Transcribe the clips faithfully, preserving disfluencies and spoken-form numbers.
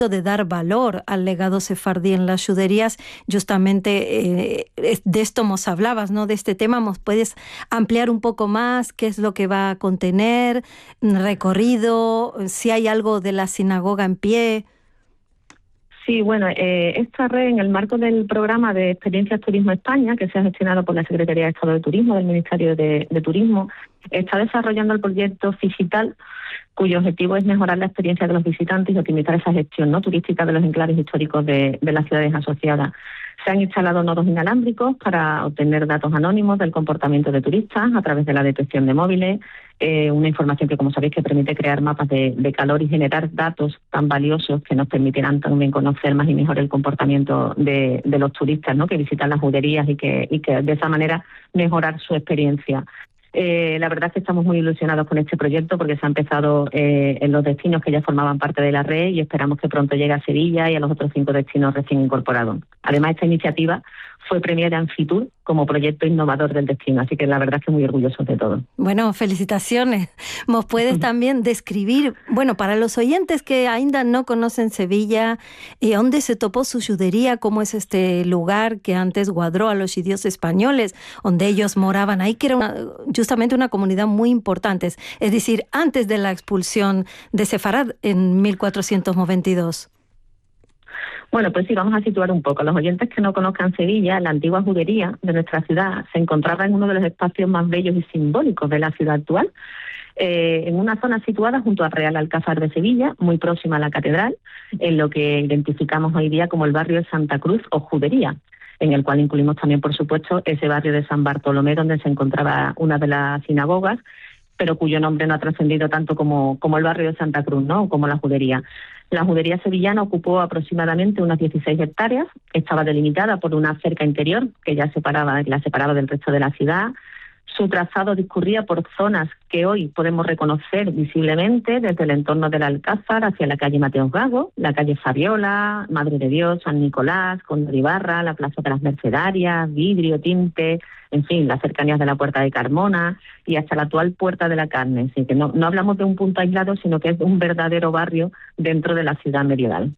de dar valor al legado sefardí en las juderías. Justamente eh, de esto nos hablabas, ¿no? De este tema, ¿nos puedes ampliar un poco más? ¿Qué es lo que va a contener? ¿Recorrido? ¿Si hay algo de la sinagoga en pie? Sí, bueno, eh, esta red, en el marco del programa de Experiencias Turismo España, que se ha gestionado por la Secretaría de Estado de Turismo del Ministerio de, de Turismo, está desarrollando el proyecto Figital, cuyo objetivo es mejorar la experiencia de los visitantes y optimizar esa gestión, ¿no?, turística de los enclaves históricos de, de las ciudades asociadas. Se han instalado nodos inalámbricos para obtener datos anónimos del comportamiento de turistas a través de la detección de móviles, eh, una información que, como sabéis, que permite crear mapas de, de calor y generar datos tan valiosos que nos permitirán también conocer más y mejor el comportamiento de, de los turistas, ¿no?, que visitan las juderías y que, y que de esa manera mejorar su experiencia. Eh, la verdad es que estamos muy ilusionados con este proyecto porque se ha empezado eh, en los destinos que ya formaban parte de la red y esperamos que pronto llegue a Sevilla y a los otros cinco destinos recién incorporados. Además, esta iniciativa fue premiada en Fitur como proyecto innovador del destino, así que la verdad es que muy orgullosos de todo. Bueno, felicitaciones. ¿Nos puedes también describir, bueno, para los oyentes que ainda no conocen Sevilla, eh, dónde se topó su judería, cómo es este lugar que antes guardó a los judíos españoles, donde ellos moraban ahí, que era una, justamente una comunidad muy importante, es decir, antes de la expulsión de Sefarad en mil cuatrocientos noventa y dos? Bueno, pues sí, vamos a situar un poco. Los oyentes que no conozcan Sevilla, la antigua judería de nuestra ciudad se encontraba en uno de los espacios más bellos y simbólicos de la ciudad actual, eh, en una zona situada junto al Real Alcázar de Sevilla, muy próxima a la catedral, en lo que identificamos hoy día como el barrio de Santa Cruz o Judería, en el cual incluimos también, por supuesto, ese barrio de San Bartolomé, donde se encontraba una de las sinagogas, pero cuyo nombre no ha trascendido tanto como, como el barrio de Santa Cruz, ¿no?, o como la judería. La judería sevillana ocupó aproximadamente unas dieciséis hectáreas, estaba delimitada por una cerca interior que ya separaba, la separaba del resto de la ciudad. Su trazado discurría por zonas que hoy podemos reconocer visiblemente, desde el entorno del Alcázar hacia la calle Mateos Gago, la calle Fabiola, Madre de Dios, San Nicolás, Conde de Ibarra, la Plaza de las Mercedarias, Vidrio, Tinte, en fin, las cercanías de la Puerta de Carmona y hasta la actual Puerta de la Carne. Así que no, no hablamos de un punto aislado, sino que es un verdadero barrio dentro de la ciudad medieval.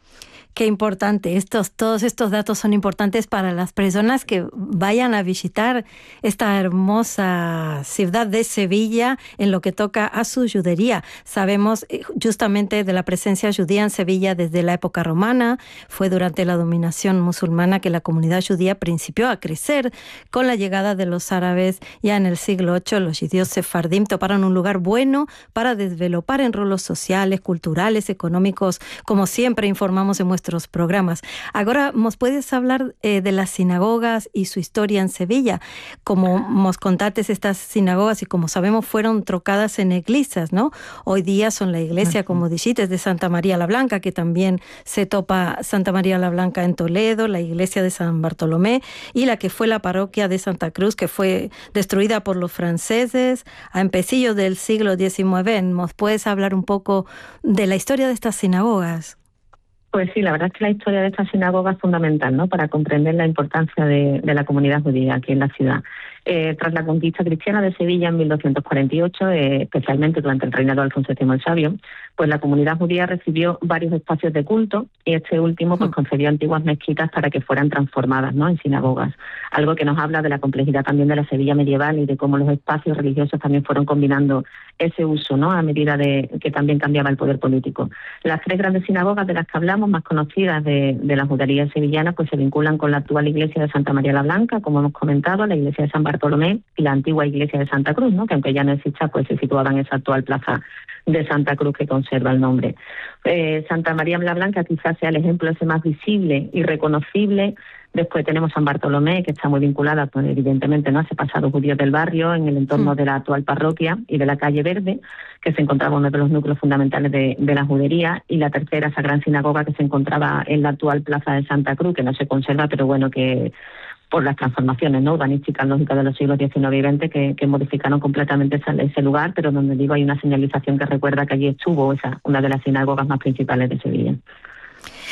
Qué importante. Estos, todos estos datos son importantes para las personas que vayan a visitar esta hermosa ciudad de Sevilla en lo que toca a su judería. Sabemos justamente de la presencia judía en Sevilla desde la época romana. Fue durante la dominación musulmana que la comunidad judía principió a crecer. Con la llegada de los árabes ya en el siglo ocho, los judíos sefardim toparon un lugar bueno para desvelopar en roles sociales, culturales, económicos, como siempre informamos en nuestros programas. Ahora, ¿nos puedes hablar eh, de las sinagogas y su historia en Sevilla? Como nos contaste, estas sinagogas, y como sabemos, fueron trocadas en iglesias, ¿no? Hoy día son la iglesia, como dijiste, de Santa María la Blanca, que también se topa Santa María la Blanca en Toledo, la iglesia de San Bartolomé, y la que fue la parroquia de Santa Cruz, que fue destruida por los franceses a empecillos del siglo diecinueve. ¿Nos puedes hablar un poco de la historia de estas sinagogas? Pues sí, la verdad es que la historia de esta sinagoga es fundamental, ¿no?, para comprender la importancia de, de la comunidad judía aquí en la ciudad. Eh, tras la conquista cristiana de Sevilla en mil doscientos cuarenta y ocho, eh, especialmente durante el reinado de Alfonso séptimo el Sabio, pues la comunidad judía recibió varios espacios de culto y este último pues concedió antiguas mezquitas para que fueran transformadas, ¿no?, en sinagogas. Algo que nos habla de la complejidad también de la Sevilla medieval y de cómo los espacios religiosos también fueron combinando ese uso, ¿no?, a medida de que también cambiaba el poder político. Las tres grandes sinagogas de las que hablamos, más conocidas de, de la judería sevillana, pues se vinculan con la actual iglesia de Santa María la Blanca, como hemos comentado, la iglesia de San Bartolomé y la antigua iglesia de Santa Cruz, ¿no?, que aunque ya no exista, pues se situaba en esa actual plaza de Santa Cruz que conserva el nombre. Eh, Santa María la Blanca quizás sea el ejemplo ese más visible y reconocible. Después tenemos San Bartolomé, que está muy vinculada, pues, evidentemente, ¿no?, a ese pasado judío del barrio, en el entorno mm. de la actual parroquia y de la calle Verde, que se encontraba uno de los núcleos fundamentales de, de la judería, y la tercera, esa gran sinagoga que se encontraba en la actual plaza de Santa Cruz, que no se conserva, pero bueno, que por las transformaciones, ¿no?, urbanísticas, lógicas de los siglos diecinueve y veinte que, que modificaron completamente esa, ese lugar, pero donde digo hay una señalización que recuerda que allí estuvo esa, una de las sinagogas más principales de Sevilla.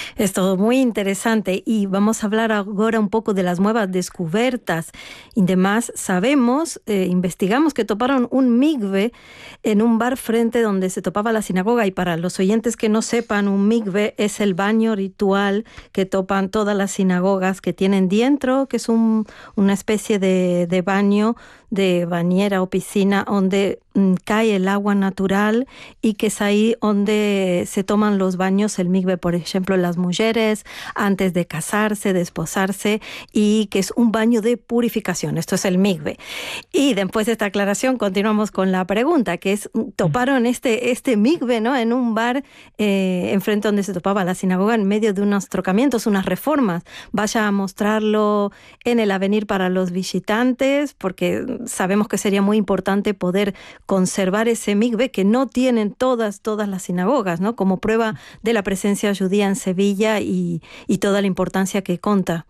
Es todo muy interesante y vamos a hablar ahora un poco de las nuevas descubiertas. Y demás, sabemos, eh, investigamos que toparon un migbe en un bar frente donde se topaba la sinagoga, y para los oyentes que no sepan, un migbe es el baño ritual que topan todas las sinagogas que tienen dentro, que es un, una especie de, de baño, de bañera o piscina donde mm, cae el agua natural, y que es ahí donde se toman los baños, el migbe, por ejemplo, las mujeres antes de casarse, de esposarse, y que es un baño de purificación. Esto es el migbe. Y después de esta aclaración continuamos con la pregunta, que es, toparon este, este migbe, ¿no?, en un bar eh, enfrente donde se topaba la sinagoga, en medio de unos trocamientos, unas reformas. Vaya a mostrarlo en el avenir para los visitantes, porque sabemos que sería muy importante poder conservar ese migbe que no tienen todas, todas las sinagogas, ¿no?, como prueba de la presencia judía en Sevilla y, y toda la importancia que conta.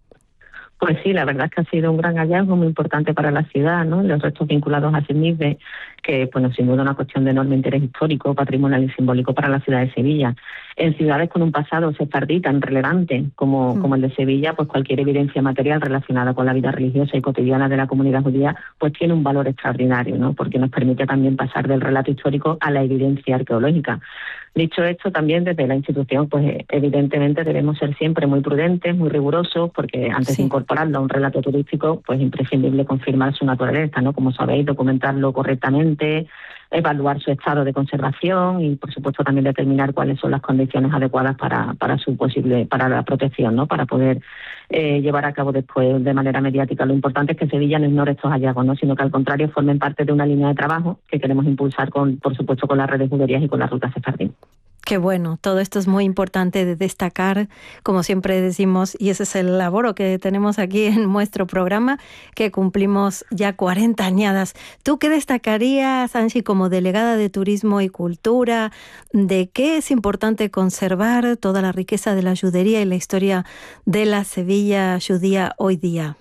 Pues sí, la verdad es que ha sido un gran hallazgo muy importante para la ciudad, ¿no? Los restos vinculados a ese migbe, que, bueno, sin duda una cuestión de enorme interés histórico, patrimonial y simbólico para la ciudad de Sevilla. En ciudades con un pasado sefardí tan relevante como, mm. como el de Sevilla, pues cualquier evidencia material relacionada con la vida religiosa y cotidiana de la comunidad judía, pues tiene un valor extraordinario, ¿no?, porque nos permite también pasar del relato histórico a la evidencia arqueológica. Dicho esto, también desde la institución, pues evidentemente debemos ser siempre muy prudentes, muy rigurosos, porque antes sí. de incorporarlo a un relato turístico, pues es imprescindible confirmar su naturaleza, ¿no? Como sabéis, documentarlo correctamente, evaluar su estado de conservación y, por supuesto, también determinar cuáles son las condiciones adecuadas para, para su posible, para la protección, ¿no?, para poder eh, llevar a cabo después de manera mediática. Lo importante es que Sevilla no ignore estos hallazgos, ¿no?, sino que al contrario formen parte de una línea de trabajo que queremos impulsar, con, por supuesto, con las redes juderías y con la ruta sefardí. Qué bueno, todo esto es muy importante de destacar, como siempre decimos, y ese es el laboro que tenemos aquí en nuestro programa, que cumplimos ya cuarenta añadas. ¿Tú qué destacarías, Angie, como delegada de Turismo y Cultura, de qué es importante conservar toda la riqueza de la judería y la historia de la Sevilla judía hoy día?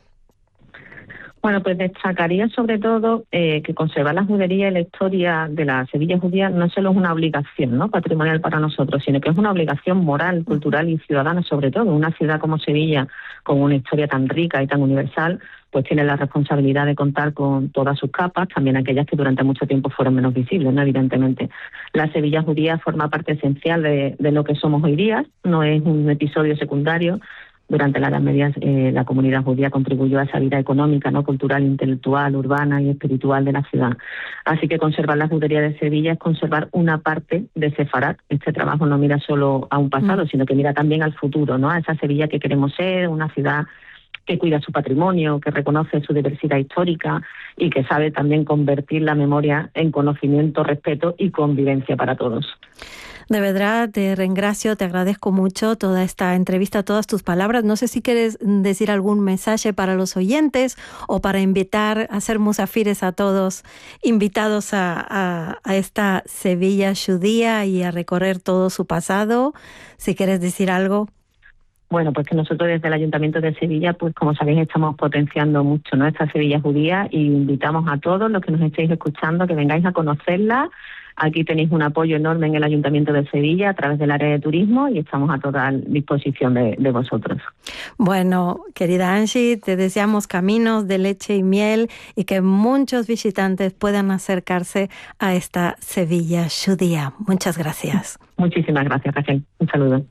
Bueno, pues destacaría sobre todo eh, que conservar la judería y la historia de la Sevilla judía no solo es una obligación, ¿no?, patrimonial para nosotros, sino que es una obligación moral, cultural y ciudadana sobre todo. Una ciudad como Sevilla, con una historia tan rica y tan universal, pues tiene la responsabilidad de contar con todas sus capas, también aquellas que durante mucho tiempo fueron menos visibles, ¿no?, evidentemente. La Sevilla judía forma parte esencial de, de lo que somos hoy día, no es un episodio secundario. Durante la Edad Media eh, la comunidad judía contribuyó a esa vida económica, no cultural, intelectual, urbana y espiritual de la ciudad. Así que conservar la judería de Sevilla es conservar una parte de Sefarat. Este trabajo no mira solo a un pasado, mm. sino que mira también al futuro, ¿no?, a esa Sevilla que queremos ser, una ciudad que cuida su patrimonio, que reconoce su diversidad histórica y que sabe también convertir la memoria en conocimiento, respeto y convivencia para todos. De verdad, te reengracio, te agradezco mucho toda esta entrevista, todas tus palabras. No sé si quieres decir algún mensaje para los oyentes o para invitar a ser musafires a todos, invitados a, a, a esta Sevilla judía y a recorrer todo su pasado. Si quieres decir algo. Bueno, pues que nosotros desde el Ayuntamiento de Sevilla, pues como sabéis, estamos potenciando mucho, ¿no?, esta Sevilla judía, y invitamos a todos los que nos estéis escuchando que vengáis a conocerla. Aquí tenéis un apoyo enorme en el Ayuntamiento de Sevilla a través del área de turismo y estamos a toda disposición de, de vosotros. Bueno, querida Angie, te deseamos caminos de leche y miel y que muchos visitantes puedan acercarse a esta Sevilla judía. Muchas gracias. Muchísimas gracias, Raquel. Un saludo.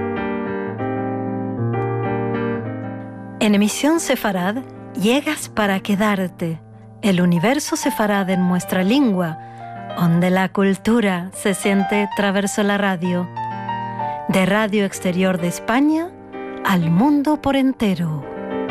En Emisión Sefarad, llegas para quedarte. El universo sefarad en nuestra lengua, donde la cultura se siente traverso la radio. De Radio Exterior de España al mundo por entero.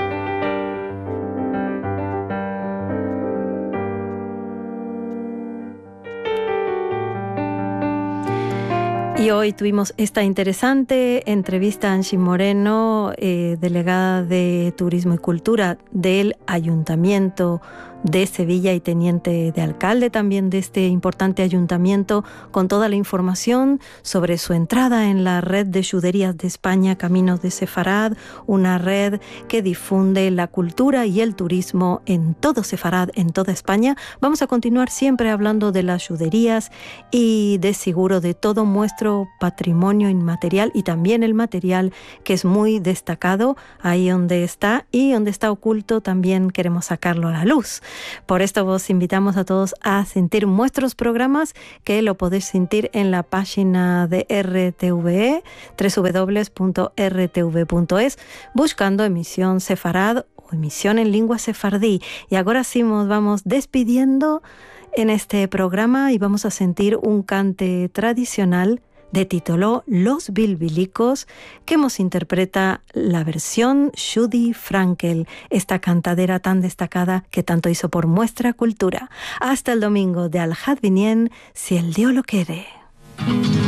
Y hoy tuvimos esta interesante entrevista a Angie Moreno, eh, delegada de Turismo y Cultura del Ayuntamiento de Sevilla y teniente de alcalde también de este importante ayuntamiento, con toda la información sobre su entrada en la red de juderías de España, Caminos de Sefarad, una red que difunde la cultura y el turismo en todo Sefarad, en toda España. Vamos a continuar siempre hablando de las juderías y de seguro de todo nuestro patrimonio inmaterial y también el material, que es muy destacado ahí donde está, y donde está oculto también queremos sacarlo a la luz. Por esto vos invitamos a todos a sentir nuestros programas, que lo podéis sentir en la página de R T V E, doble u doble u doble u punto r t v punto es, buscando emisión Sefarad o emisión en lengua sefardí. Y ahora sí nos vamos despidiendo en este programa y vamos a sentir un cante tradicional de título Los Bilbilicos, que nos interpreta la versión Judy Frankel, esta cantadera tan destacada que tanto hizo por nuestra cultura. Hasta el domingo de Al Hadvinien, si el Dios lo quiere.